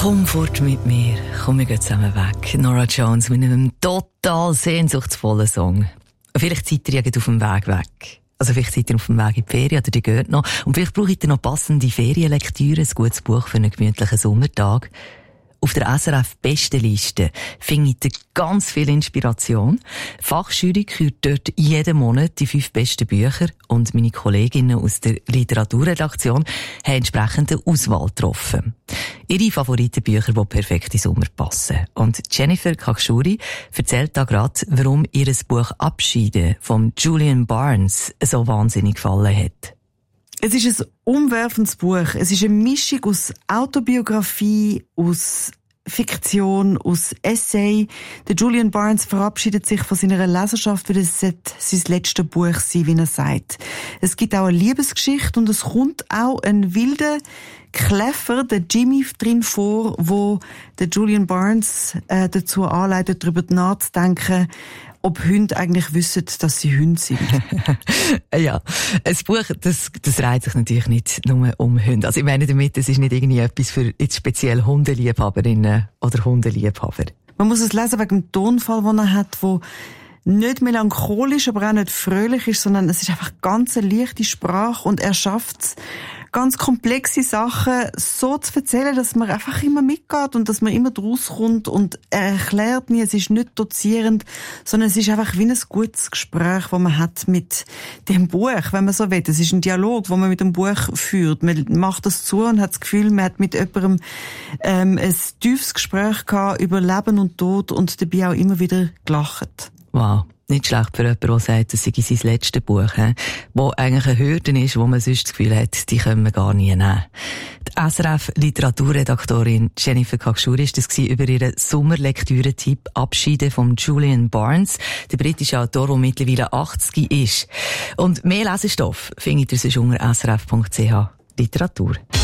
Komm fort mit mir, komm, wir gehen zusammen weg. Norah Jones mit einem total sehnsuchtsvollen Song. Vielleicht seid ihr auf dem Weg weg. Also vielleicht seid ihr auf dem Weg in die Ferien oder ihr geht noch. Und vielleicht braucht ihr noch passende Ferienlektüre, ein gutes Buch für einen gemütlichen Sommertag. Auf der SRF-Bestenliste findet ihr ganz viel Inspiration. Die Fachjury kürt dort jeden Monat die 5 besten Bücher und meine Kolleginnen aus der Literaturredaktion haben entsprechend eine Auswahl getroffen. Ihre Favoritenbücher, die perfekt in Sommer passen. Und Jennifer Khakshuri erzählt da gerade, warum ihr Buch «Abschiede» von Julian Barnes so wahnsinnig gefallen hat. Es ist ein umwerfendes Buch. Es ist eine Mischung aus Autobiografie, aus Fiktion, aus Essay. Der Julian Barnes verabschiedet sich von seiner Leserschaft, weil es sein letztes Buch sein, wie er sagt. Es gibt auch eine Liebesgeschichte und es kommt auch ein wilder Kleffer, der Jimmy, drin vor, wo der Julian Barnes dazu anleitet, darüber nachzudenken, ob Hunde eigentlich wissen, dass sie Hunde sind. Ja, ein Buch, das reiht sich natürlich nicht nur um Hunde. Also ich meine damit, es ist nicht irgendwie etwas für jetzt speziell Hundeliebhaberinnen oder Hundeliebhaber. Man muss es lesen wegen dem Tonfall, den er hat, wo nicht melancholisch, aber auch nicht fröhlich ist, sondern es ist einfach ganz eine leichte Sprache und er schafft es, ganz komplexe Sachen so zu erzählen, dass man einfach immer mitgeht und dass man immer draus kommt und er erklärt nie, es ist nicht dozierend, sondern es ist einfach wie ein gutes Gespräch, das man hat mit dem Buch, wenn man so will. Es ist ein Dialog, den man mit dem Buch führt. Man macht das zu und hat das Gefühl, man hat mit jemandem ein tiefes Gespräch gehabt über Leben und Tod und dabei auch immer wieder gelacht. Wow. Nicht schlecht für jemanden, der sagt, das sei sein letztes Buch, wo eigentlich eine Hürde ist, wo man sonst das Gefühl hat, die können wir gar nie nehmen. Die SRF-Literaturredaktorin Jennifer Khakshuri ist das über ihren Sommerlektüre-Tipp «Abschiede» von Julian Barnes, der britische Autor, der mittlerweile 80 ist. Und mehr Lesestoff findet ihr sonst unter srf.ch Literatur.